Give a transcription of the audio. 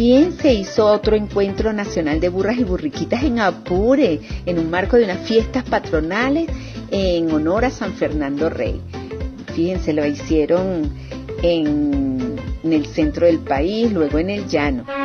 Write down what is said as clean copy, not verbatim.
También se hizo otro encuentro nacional de burras y burriquitas en Apure, en un marco de unas fiestas patronales en honor a San Fernando Rey. Fíjense, lo hicieron en el centro del país, luego en el llano.